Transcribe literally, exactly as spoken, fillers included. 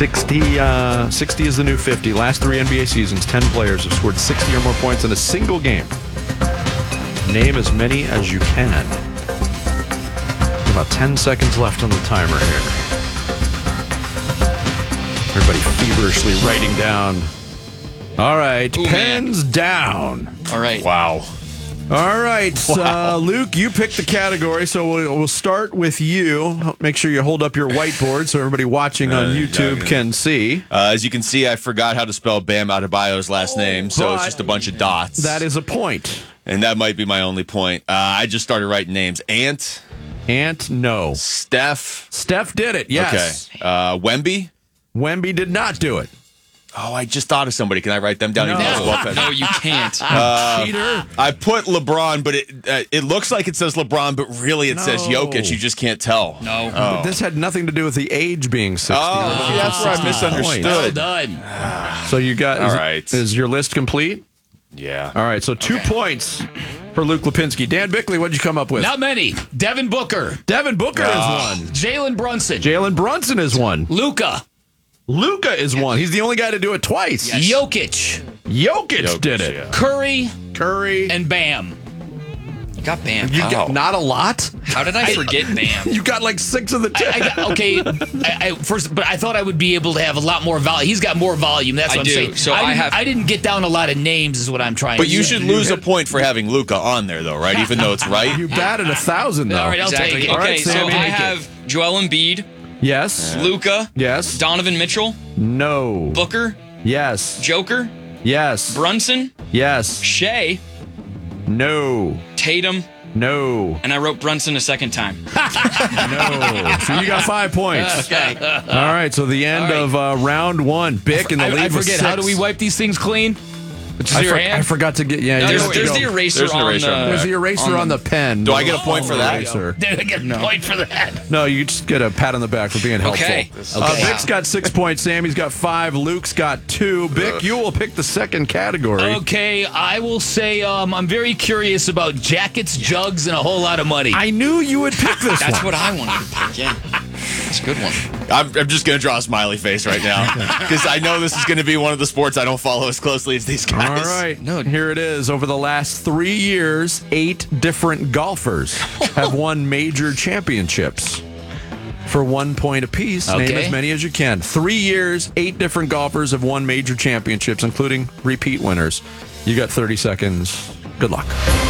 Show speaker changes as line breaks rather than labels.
sixty, uh, sixty is the new fifty. Last three N B A seasons, ten players have scored sixty or more points in a single game. Name as many as you can. About ten seconds left on the timer here. Everybody feverishly writing down. All right,
Ooh,
pens
man.
down.
All right.
Wow.
All right,
Wow.
uh, Luke, you picked the category, so we'll, we'll start with you. Make sure you hold up your whiteboard so everybody watching on
Uh,
YouTube
yeah,
can see.
Uh, as you can see, I forgot how to spell Bam Adebayo's last name, so it's
But
just a bunch of dots.
That is a point.
And that might be my only point. Uh, I just started writing names. Ant,
Ant, no.
Steph.
Steph did it, yes.
Okay. Uh, Wemby.
Wemby did not do it.
Oh, I just thought of somebody. Can I write them down?
No.
Even though it's well-fed?
No, you can't.
Cheater.
I put LeBron, but it uh, it looks like it says LeBron, but really it says
No.
Jokic. You just can't tell.
No.
But this had nothing to do with the age being sixty.
Oh, see, that's where I misunderstood.
Well done.
So you got,
All
is,
right.
is your list complete?
Yeah.
All right, so two
Okay.
points for Luke Lipinski. Dan Bickley, what'd you come up with?
Not many. Devin Booker.
Devin Booker
Ah.
is one.
Jalen Brunson.
Jalen Brunson is one.
Luka.
Luka is one. He's the only guy to do it twice.
Jokic.
Jokic,
Jokic,
did it.
yeah.
Curry.
Curry.
And Bam.
You got Bam.
you
Wow.
got not a lot?
How did I forget Bam?
You got like six of the ten.
I, I, okay, I, I, first, but I thought I would be able to have a lot more volume. He's got more volume. That's
I
what I'm
do.
saying.
So
I,
I
didn't,
have-
I didn't get down a lot of names, is what I'm trying
But
to
you
say.
should lose a point for having Luca on there, though, right? Even though it's right.
You batted a thousand, though.
All right, I'll
exactly.
take it.
Okay,
All right,
so
Sammy.
I have Joel Embiid,
Yes.
Luca,
Yes.
Donovan Mitchell,
No.
Booker,
Yes.
Joker,
Yes.
Brunson,
Yes.
Shea,
No.
Tatum,
No.
and I wrote Brunson a second time.
No. So you got five points.
Okay.
All right, so the end
All right.
of uh, round one. Bick in the
I,
lead
I
with
forget.
six.
How do we wipe these things clean? Just
I,
your
for-
hand?
I forgot to get. Yeah,
No,
you
there's
have to
there's
go-
the eraser
There's an
on
eraser
the.
on there.
There's the eraser on the, pen.
Do I get a point for that?
Eraser.
Did I get a point for that?
No, you just get a pat on the back for being helpful.
Okay.
Uh,
Okay.
Bick's got six points. Sammy's got five. Luke's got two. Bick, you will pick the second category.
Okay, I will say um, I'm very curious about jackets, jugs, and a whole lot of money.
I knew you would pick this
That's
one.
what I wanted to pick. Yeah, that's a good one.
I'm, I'm just going to draw a smiley face right now because I know this is going to be one of the sports I don't follow as closely as these guys.
All right, no, here it is. Over the last three years, eight different golfers have won major championships for one point apiece. Name
Okay.
as many as you can. Three years, eight different golfers have won major championships, including repeat winners. You got thirty seconds. Good luck.